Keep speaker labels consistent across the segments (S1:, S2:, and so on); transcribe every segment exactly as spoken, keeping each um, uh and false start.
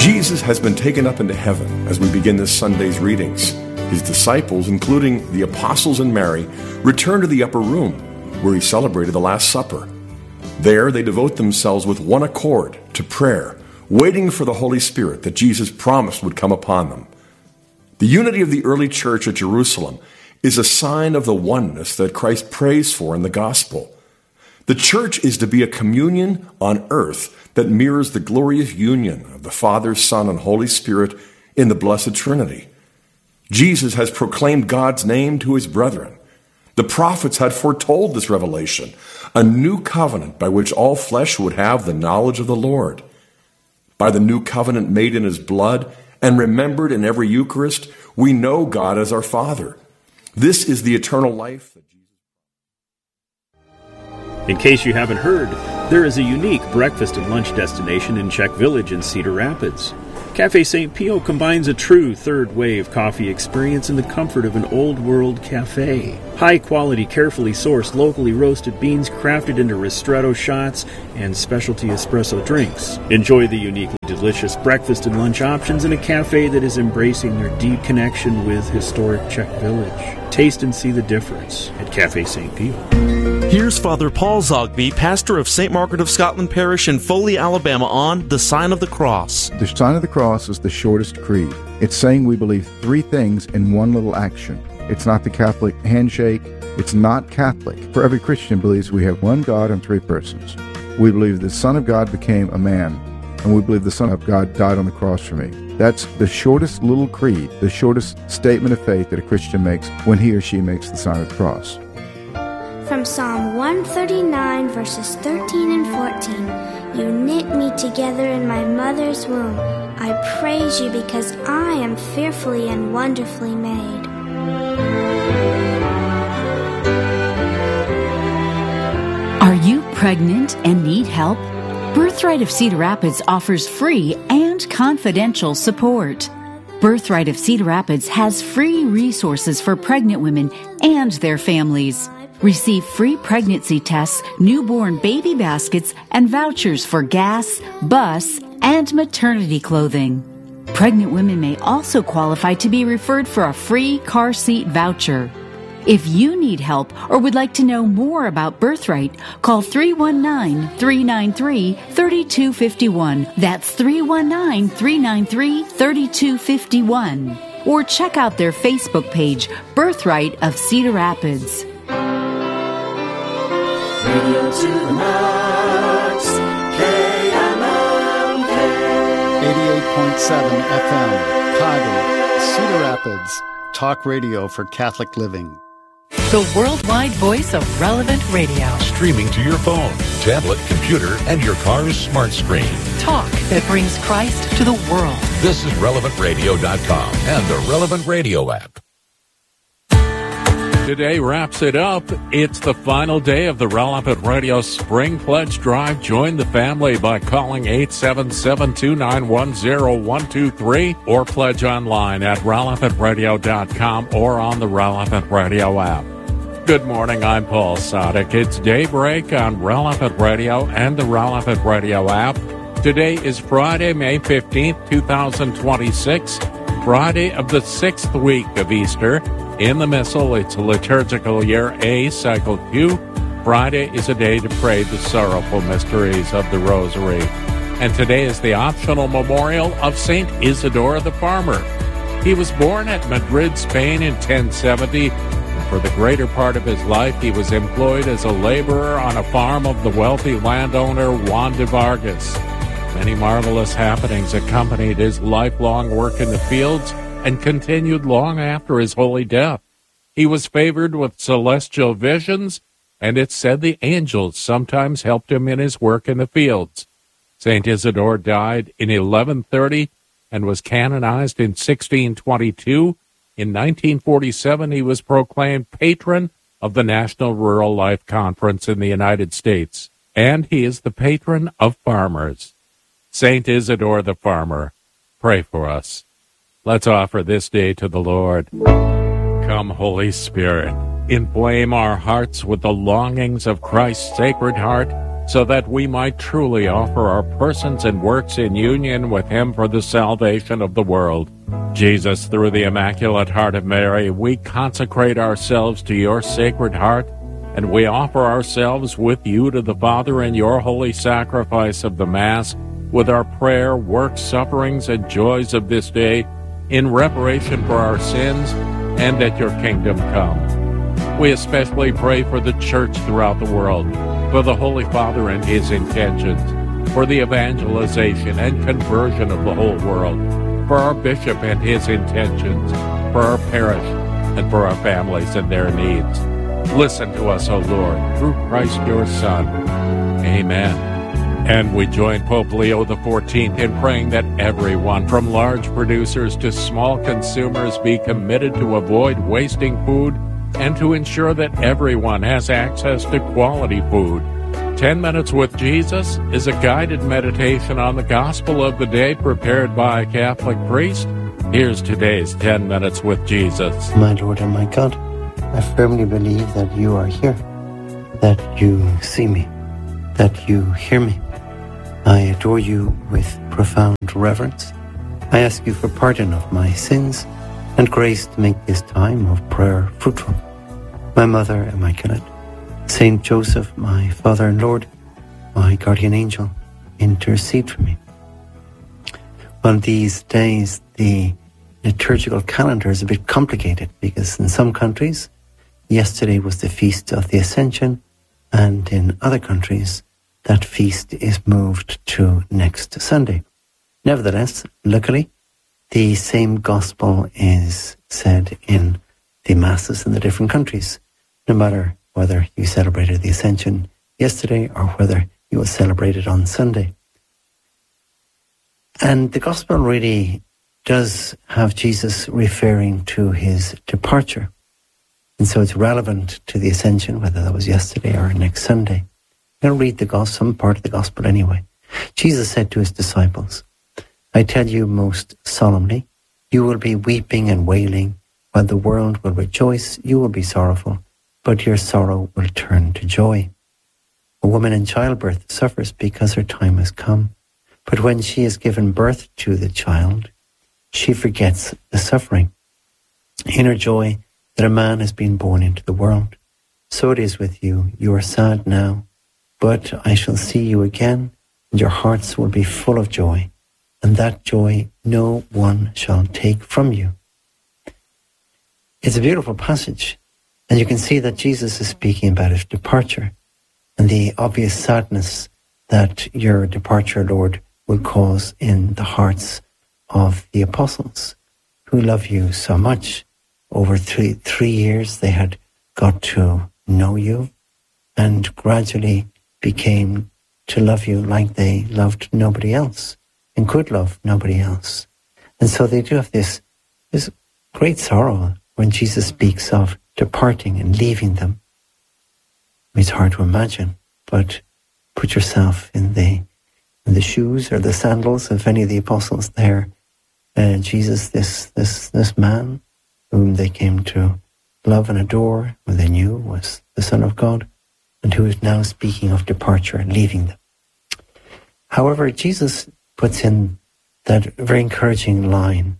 S1: Jesus has been taken up into heaven as we begin this Sunday's readings. His disciples, including the apostles and Mary, return to the upper room where he celebrated the Last Supper. There they devote themselves with one accord to prayer, waiting for the Holy Spirit that Jesus promised would come upon them. The unity of the early church at Jerusalem is a sign of the oneness that Christ prays for in the gospel. The church is to be a communion on earth that mirrors the glorious union of the Father, Son, and Holy Spirit in the blessed Trinity. Jesus has proclaimed God's name to his brethren. The prophets had foretold this revelation, a new covenant by which all flesh would have the knowledge of the Lord. By the new covenant made in his blood and remembered in every Eucharist, we know God as our Father. This is the eternal life that Jesus...
S2: In case you haven't heard, there is a unique breakfast and lunch destination in Czech Village in Cedar Rapids. Cafe Saint Pio combines a true third-wave coffee experience in the comfort of an old-world cafe. High-quality, carefully sourced, locally roasted beans crafted into ristretto shots and specialty espresso drinks. Enjoy the uniquely delicious breakfast and lunch options in a cafe that is embracing their deep connection with historic Czech Village. Taste and see the difference at Cafe Saint Pio.
S3: Here's Father Paul Zogby, pastor of Saint Margaret of Scotland Parish in Foley, Alabama, on the Sign of the Cross.
S4: The Sign of the Cross is the shortest creed. It's saying we believe three things in one little action. It's not the Catholic handshake. It's not Catholic. For every Christian believes we have one God and three persons. We believe the Son of God became a man, and we believe the Son of God died on the cross for me. That's the shortest little creed, the shortest statement of faith that a Christian makes when he or she makes the sign of the cross.
S5: From Psalm one thirty-nine, verses thirteen and fourteen, you knit me together in my mother's womb. I praise you because I am fearfully and wonderfully made.
S6: Are you pregnant and need help? Birthright of Cedar Rapids offers free and confidential support. Birthright of Cedar Rapids has free resources for pregnant women and their families. Receive free pregnancy tests, newborn baby baskets, and vouchers for gas, bus, and maternity clothing. Pregnant women may also qualify to be referred for a free car seat voucher. If you need help or would like to know more about Birthright, call three one nine, three nine three, three two five one. That's three one nine, three nine three, three two five one. Or check out their Facebook page, Birthright of Cedar Rapids.
S7: Radio to the max, K M M K.
S8: eighty-eight point seven F M, Chicago, Cedar Rapids, talk radio for Catholic living.
S9: The worldwide voice of Relevant Radio.
S10: Streaming to your phone, tablet, computer, and your car's smart screen.
S9: Talk that brings Christ to the world.
S10: This is relevant radio dot com and the Relevant Radio app.
S11: Today wraps it up. It's the final day of the Relevant Radio Spring Pledge Drive. Join the family by calling eight seven seven, two nine one, zero one two three or pledge online at relevant radio dot com or on the Relevant Radio app. Good morning, I'm Paul Sadek. It's daybreak on Relevant Radio and the Relevant Radio app. Today is Friday, May fifteenth, twenty twenty-six, Friday of the sixth week of Easter. In the Missal, it's liturgical year A, cycle two. Friday is a day to pray the sorrowful mysteries of the Rosary. And today is the optional memorial of Saint Isidore the Farmer. He was born at Madrid, Spain in ten seventy. And for the greater part of his life, he was employed as a laborer on a farm of the wealthy landowner Juan de Vargas. Many marvelous happenings accompanied his lifelong work in the fields and continued long after his holy death. He was favored with celestial visions, and it's said the angels sometimes helped him in his work in the fields. Saint Isidore died in eleven thirty and was canonized in sixteen twenty-two. In nineteen forty-seven, he was proclaimed patron of the National Rural Life Conference in the United States, and he is the patron of farmers. Saint Isidore the Farmer, pray for us. Let's offer this day to the Lord. Come, Holy Spirit, inflame our hearts with the longings of Christ's Sacred Heart so that we might truly offer our persons and works in union with him for the salvation of the world. Jesus, through the Immaculate Heart of Mary, we consecrate ourselves to your Sacred Heart, and we offer ourselves with you to the Father in your holy sacrifice of the Mass, with our prayer, works, sufferings, and joys of this day, in reparation for our sins, and that your kingdom come. We especially pray for the Church throughout the world, for the Holy Father and his intentions, for the evangelization and conversion of the whole world, for our Bishop and his intentions, for our parish, and for our families and their needs. Listen to us, O Lord, through Christ your Son. Amen. And we join Pope Leo the fourteenth in praying that everyone, from large producers to small consumers, be committed to avoid wasting food and to ensure that everyone has access to quality food. Ten Minutes with Jesus is a guided meditation on the gospel of the day prepared by a Catholic priest. Here's today's Ten Minutes with Jesus.
S12: My Lord and my God, I firmly believe that you are here, that you see me, that you hear me. I adore you with profound reverence. I ask you for pardon of my sins and grace to make this time of prayer fruitful. My Mother Immaculate, Saint Joseph, my Father and Lord, my guardian angel, intercede for me. On these days, the liturgical calendar is a bit complicated because in some countries, yesterday was the Feast of the Ascension, and in other countries, that feast is moved to next Sunday. Nevertheless, luckily, the same gospel is said in the masses in the different countries, no matter whether you celebrated the Ascension yesterday or whether you will celebrate it on Sunday. And the gospel really does have Jesus referring to his departure. And so it's relevant to the Ascension, whether that was yesterday or next Sunday. I'm going to read the gospel, some part of the gospel anyway. Jesus said to his disciples, I tell you most solemnly, you will be weeping and wailing, while the world will rejoice. You will be sorrowful, but your sorrow will turn to joy. A woman in childbirth suffers because her time has come, but when she has given birth to the child, she forgets the suffering in her joy that a man has been born into the world. So it is with you. You are sad now, but I shall see you again, and your hearts will be full of joy, and that joy no one shall take from you. It's a beautiful passage, and you can see that Jesus is speaking about his departure and the obvious sadness that your departure, Lord, will cause in the hearts of the apostles who love you so much. Over three, three years they had got to know you and gradually became to love you like they loved nobody else and could love nobody else. And so they do have this, this great sorrow when Jesus speaks of departing and leaving them. It's hard to imagine, but put yourself in the in the shoes or the sandals of any of the apostles there. Uh, Jesus, this this this man whom they came to love and adore, who they knew was the Son of God, and who is now speaking of departure and leaving them. However, Jesus puts in that very encouraging line,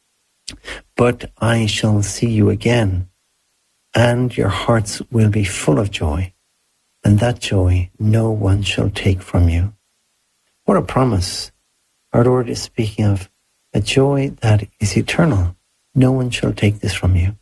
S12: but I shall see you again, and your hearts will be full of joy, and that joy no one shall take from you. What a promise. Our Lord is speaking of a joy that is eternal. No one shall take this from you.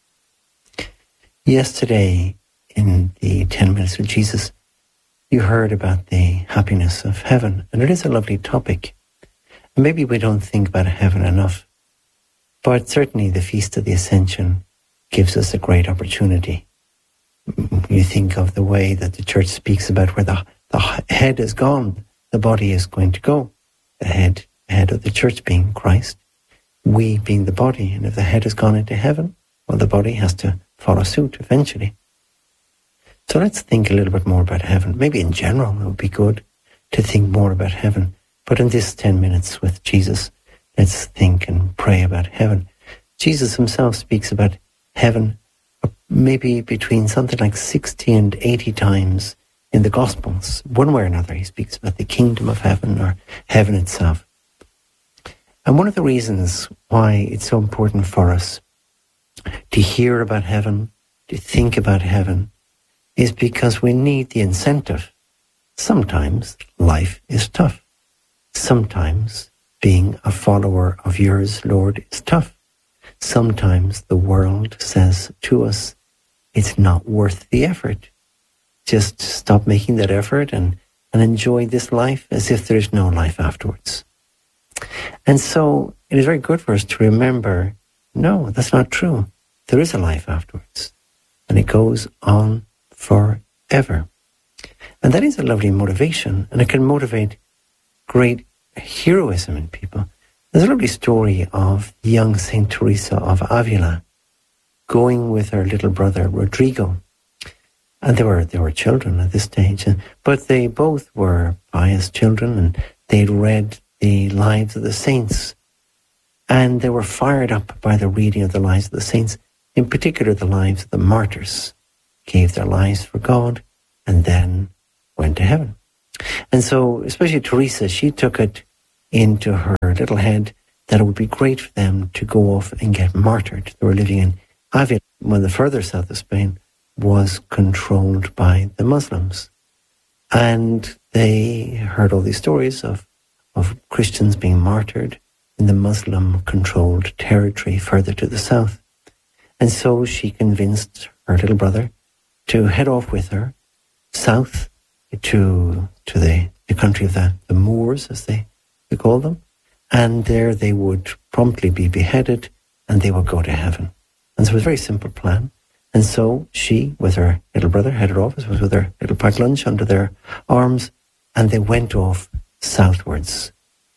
S12: Yesterday, in the ten minutes with Jesus, you heard about the happiness of heaven, and it is a lovely topic. Maybe we don't think about heaven enough, but certainly the Feast of the Ascension gives us a great opportunity. You think of the way that the Church speaks about where the, the head is gone, the body is going to go. The head, head of the Church being Christ, we being the body, and if the head has gone into heaven, well, the body has to follow suit eventually. So let's think a little bit more about heaven. Maybe in general it would be good to think more about heaven, but in this ten minutes with Jesus, let's think and pray about heaven. Jesus himself speaks about heaven maybe between something like sixty and eighty times in the Gospels. One way or another, he speaks about the kingdom of heaven or heaven itself. And one of the reasons why it's so important for us to hear about heaven, to think about heaven, is because we need the incentive. Sometimes life is tough. Sometimes being a follower of yours, Lord, is tough. Sometimes the world says to us, it's not worth the effort. Just stop making that effort and, and enjoy this life as if there is no life afterwards. And so it is very good for us to remember, no, that's not true. There is a life afterwards. And it goes on forever. And that is a lovely motivation. And it can motivate great heroism in people. There's a lovely story of young Saint Teresa of Avila going with her little brother Rodrigo. And they were they were children at this stage. But they both were pious children, and they'd read the lives of the saints. And they were fired up by the reading of the lives of the saints, in particular the lives of the martyrs, gave their lives for God, and then went to heaven. And so, especially Teresa, she took it into her little head that it would be great for them to go off and get martyred. They were living in Avila, one of the further south of Spain, was controlled by the Muslims. And they heard all these stories of, of Christians being martyred in the Muslim-controlled territory further to the south. And so she convinced her little brother to head off with her south to to the, the country of the, the Moors, as they, they call them. And there they would promptly be beheaded and they would go to heaven. And so it was a very simple plan. And so she, with her little brother, headed off, was with her little packed lunch under their arms, and they went off southwards.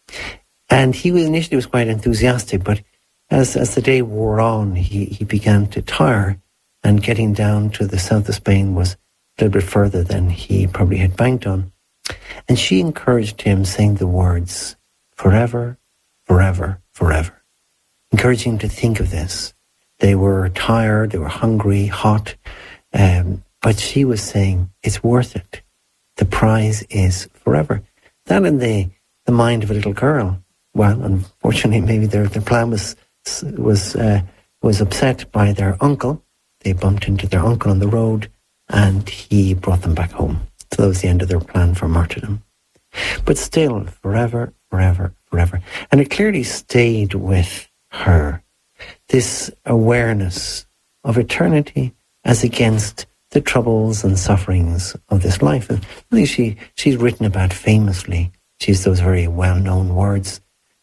S12: And he was initially was quite enthusiastic, but as as the day wore on, he, he began to tire, and getting down to the south of Spain was a little bit further than he probably had banked on. And she encouraged him, saying the words, forever, forever, forever, encouraging him to think of this. They were tired, they were hungry, hot, um, but she was saying, it's worth it. The prize is forever. That in the, the mind of a little girl. Well, unfortunately, maybe their, their plan was was uh, was upset by their uncle. They bumped into their uncle on the road, and he brought them back home. So that was the end of their plan for martyrdom. But still, forever, forever, forever. And it clearly stayed with her, this awareness of eternity as against the troubles and sufferings of this life. And I think she, she's written about famously, she's those very well-known words,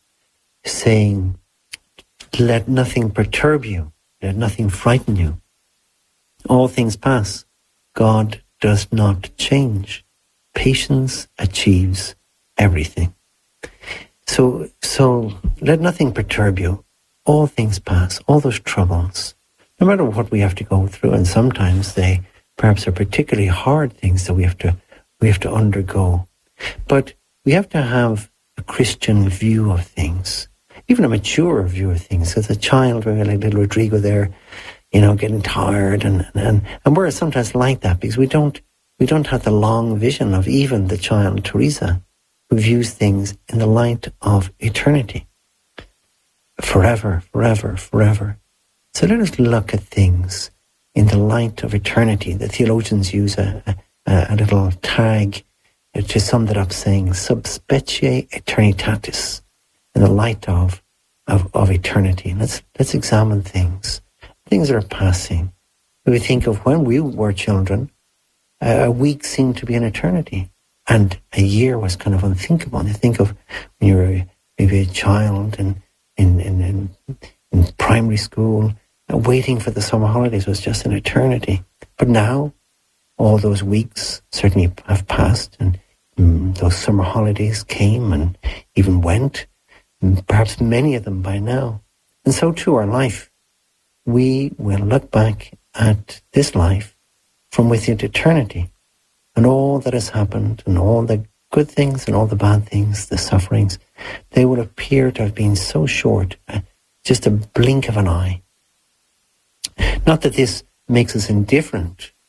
S12: saying, let nothing perturb you, let nothing frighten you. All things pass. God does not change. Patience achieves everything. So, so let nothing perturb you. All things pass, all those troubles, no matter what we have to go through, and sometimes they perhaps are particularly hard things that we have to we have to undergo. But we have to have a Christian view of things, even a mature view of things. As a child, like little Rodrigo there, you know, getting tired, and and and we're sometimes like that because we don't we don't have the long vision of even the child Teresa, who views things in the light of eternity. Forever, forever, forever. So let us look at things in the light of eternity. The theologians use a, a, a little tag to sum that up, saying sub specie eternitatis, in the light of, of, of eternity. Let's, let's examine things. Things are passing. We think of when we were children, a week seemed to be an eternity, and a year was kind of unthinkable. You think of when you were maybe a child and In, in, in, in primary school, uh, waiting for the summer holidays was just an eternity. But now, all those weeks certainly have passed, and um, those summer holidays came and even went, and perhaps many of them by now. And so too our life. We will look back at this life from within eternity, and all that has happened, and all the good things and all the bad things, the sufferings, they will appear to have been so short, uh, just a blink of an eye. Not that this makes us indifferent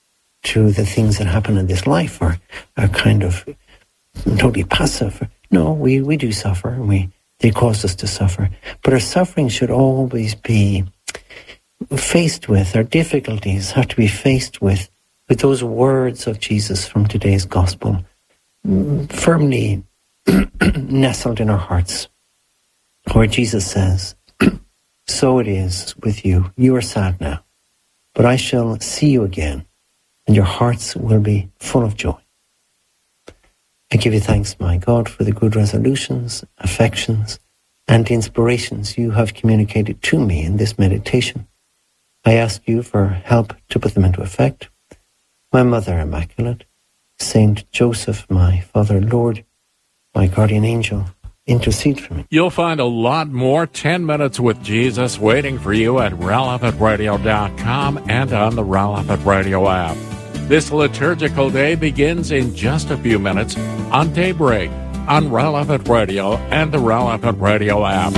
S12: to the things that happen in this life are, are kind of totally passive. No, we, we do suffer, and we they cause us to suffer. But our suffering should always be faced with, our difficulties have to be faced with, with those words of Jesus from today's gospel, firmly nestled in our hearts, where Jesus says, so it is with you. You are sad now, but I shall see you again, and your hearts will be full of joy. I give you thanks, my God, for the good resolutions, affections, and inspirations you have communicated to me in this meditation. I ask you for help to put them into effect. My Mother Immaculate, Saint Joseph, my Father, Lord, my guardian angel, intercede for me.
S11: You'll find a lot more ten minutes with Jesus waiting for you at relevant radio dot com and on the Relevant Radio app. This liturgical day begins in just a few minutes on Daybreak, on Relevant Radio and the Relevant Radio app.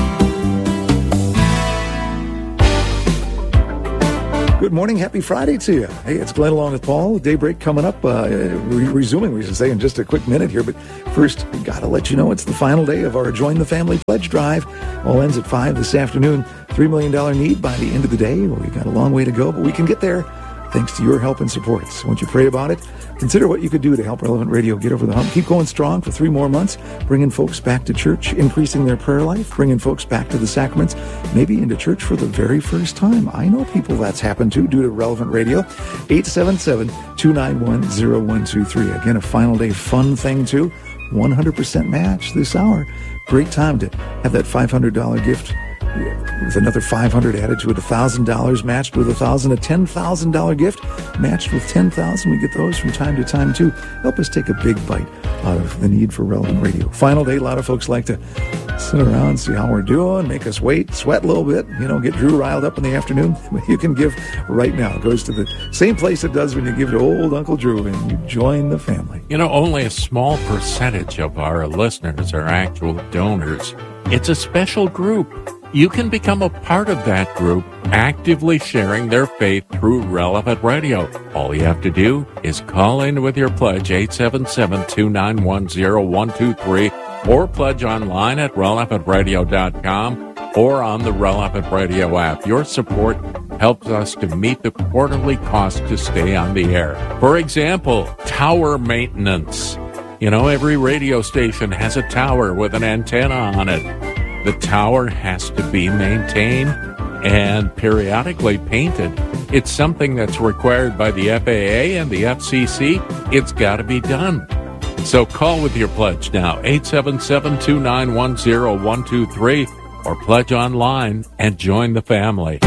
S13: Good morning. Happy Friday to you. Hey, it's Glenn along with Paul. Daybreak coming up, uh, re- resuming, we should say, in just a quick minute here. But first, we got to let you know it's the final day of our Join the Family Pledge Drive. All ends at five this afternoon. three million dollars need by the end of the day. Well, we've got a long way to go, but we can get there thanks to your help and support. So won't you pray about it? Consider what you could do to help Relevant Radio get over the hump. Keep going strong for three more months, bringing folks back to church, increasing their prayer life, bringing folks back to the sacraments, maybe into church for the very first time. I know people that's happened to due to Relevant Radio. eight seven seven, two nine one, zero one two three. Again, a final day fun thing too. one hundred percent match this hour. Great time to have that five hundred dollars gift with another five hundred dollars added to it, one thousand dollars matched with one thousand dollars, a ten thousand dollars gift matched with ten thousand dollars. We get those from time to time, too. Help us take a big bite out of the need for Relevant Radio. Final day, a lot of folks like to sit around, see how we're doing, make us wait, sweat a little bit, you know, get Drew riled up in the afternoon. You can give right now. It goes to the same place it does when you give to old Uncle Drew and you join the family.
S11: You know, only a small percentage of our listeners are actual donors. It's a special group. You can become a part of that group, actively sharing their faith through Relevant Radio. All you have to do is call in with your pledge, eight seven seven, two nine one, zero one two three, or pledge online at relevant radio dot com or on the Relevant Radio app. Your support helps us to meet the quarterly cost to stay on the air. For example, tower maintenance. You know, every radio station has a tower with an antenna on it. The tower has to be maintained and periodically painted. It's something that's required by the F A A and the F C C. It's got to be done. So call with your pledge now, eight seven seven, two nine one, zero one two three, or pledge online and join the family.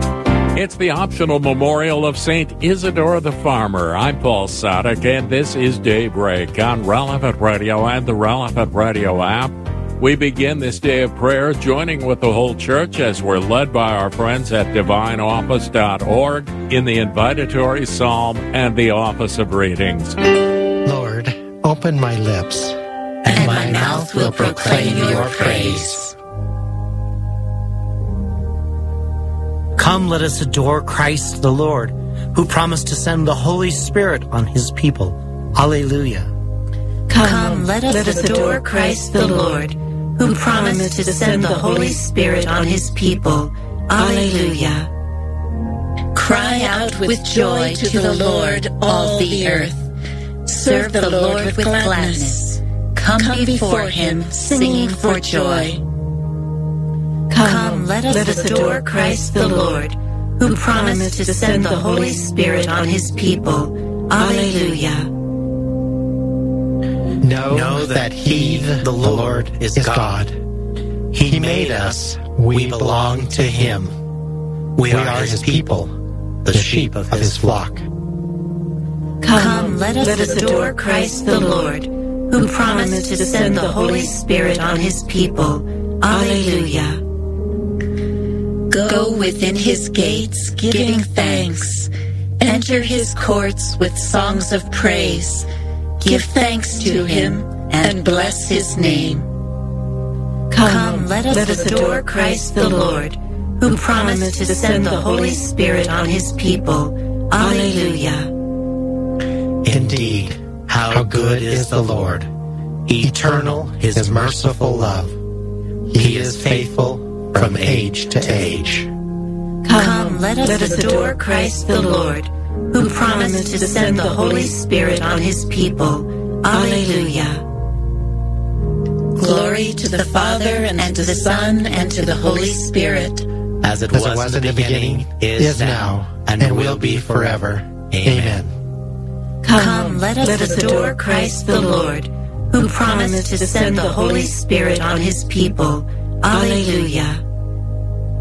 S11: It's the optional memorial of Saint Isidore the Farmer. I'm Paul Sadek, and this is Daybreak on Relevant Radio and the Relevant Radio app. We begin this day of prayer joining with the whole church as we're led by our friends at divine office dot org in the invitatory psalm and the office of readings.
S14: Lord, open my lips, and my mouth will proclaim your praise.
S15: Come, let us adore Christ the Lord, who promised to send the Holy Spirit on his people. Alleluia.
S14: Come, Come let, us let us adore Christ the Lord, who promised to send the Holy Spirit on his people. Alleluia. Cry out with joy to the Lord, all the earth. Serve the Lord with gladness. Come before him, singing for joy. Come, let us, let us adore Christ the Lord, who promised to send the Holy Spirit on his people. Alleluia. Know, know that he, the Lord, is God. He made us, we belong to him. We are his people, the sheep of his flock. Come, let us, let us adore Christ the Lord, who promised to send the Holy Spirit on his people. Alleluia. Go within his gates, giving thanks. Enter his courts with songs of praise. Give thanks to him and bless his name. Come, let us, let us adore Christ the Lord, who promised to send the Holy Spirit on his people. Alleluia. Indeed, how good is the Lord! Eternal his merciful love. He is faithful from age to age.
S16: Come, let us, let us adore Christ the Lord, who promised to send the Holy Spirit on his people. Alleluia. Glory to the Father, and to the Son, and to the Holy Spirit.
S14: As it was, As it was in the beginning, beginning is now, and, and will be forever. Amen.
S16: Come, let us, let us adore Christ the Lord, who promised to send the Holy Spirit on his people. Alleluia.